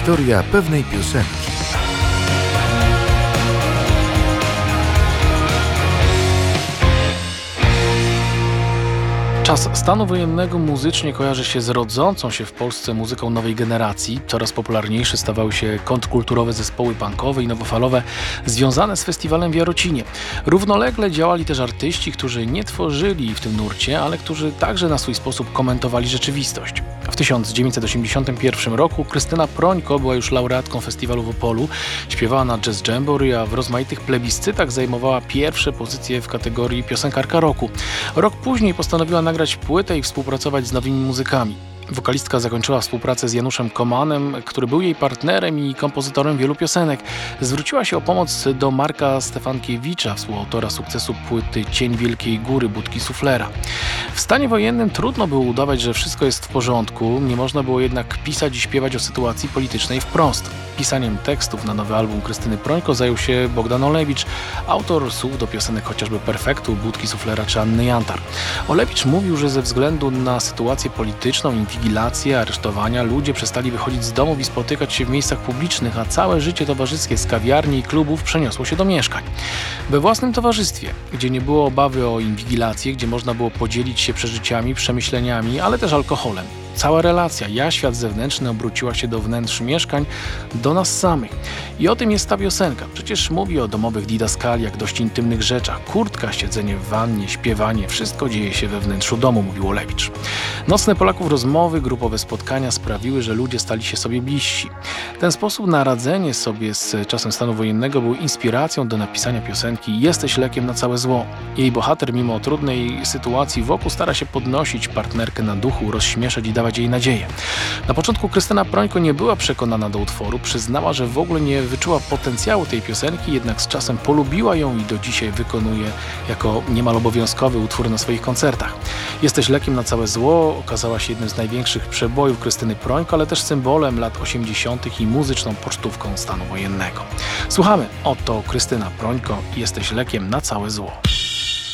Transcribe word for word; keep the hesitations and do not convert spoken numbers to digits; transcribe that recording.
Historia pewnej piosenki. Czas stanu wojennego muzycznie kojarzy się z rodzącą się w Polsce muzyką nowej generacji. Coraz popularniejsze stawały się kontrkulturowe zespoły punkowe i nowofalowe związane z festiwalem w Jarocinie. Równolegle działali też artyści, którzy nie tworzyli w tym nurcie, ale którzy także na swój sposób komentowali rzeczywistość. W tysiąc dziewięćset osiemdziesiątym pierwszym roku Krystyna Prońko była już laureatką festiwalu w Opolu, śpiewała na Jazz Jamboree, a w rozmaitych plebiscytach zajmowała pierwsze pozycje w kategorii piosenkarka roku. Rok później postanowiła nagrać płytę i współpracować z nowymi muzykami. Wokalistka zakończyła współpracę z Januszem Komanem, który był jej partnerem i kompozytorem wielu piosenek. Zwróciła się o pomoc do Marka Stefankiewicza, współautora sukcesu płyty Cień Wielkiej Góry Budki Suflera. W stanie wojennym trudno było udawać, że wszystko jest w porządku, nie można było jednak pisać i śpiewać o sytuacji politycznej wprost. Pisaniem tekstów na nowy album Krystyny Prońko zajął się Bogdan Olewicz, autor słów do piosenek chociażby Perfektu, Budki Suflera czy Anny Jantar. Olewicz mówił, że ze względu na sytuację polityczną, inwigilację, aresztowania, ludzie przestali wychodzić z domów i spotykać się w miejscach publicznych, a całe życie towarzyskie z kawiarni i klubów przeniosło się do mieszkań. We własnym towarzystwie, gdzie nie było obawy o inwigilację, gdzie można było podzielić się przeżyciami, przemyśleniami, ale też alkoholem. Cała relacja, ja, świat zewnętrzny obróciła się do wnętrz mieszkań, do nas samych. I o tym jest ta piosenka. Przecież mówi o domowych didaskaliach, dość intymnych rzeczach. Kurtka, siedzenie w wannie, śpiewanie, wszystko dzieje się we wnętrzu domu, mówił Olewicz. Nocne Polaków rozmowy, grupowe spotkania sprawiły, że ludzie stali się sobie bliżsi. Ten sposób na radzenie sobie z czasem stanu wojennego był inspiracją do napisania piosenki Jesteś lekiem na całe zło. Jej bohater mimo trudnej sytuacji wokół stara się podnosić partnerkę na duchu, rozśmieszać i dawać jej nadzieję. Na początku Krystyna Prońko nie była przekonana do utworu, przyznała, że w ogóle nie wyczuła potencjału tej piosenki, jednak z czasem polubiła ją i do dzisiaj wykonuje jako niemal obowiązkowy utwór na swoich koncertach. Jesteś lekiem na całe zło okazała się jednym z największych przebojów Krystyny Prońko, ale też symbolem lat osiemdziesiątych i muzyczną pocztówką stanu wojennego. Słuchamy, oto Krystyna Prońko, Jesteś lekiem na całe zło.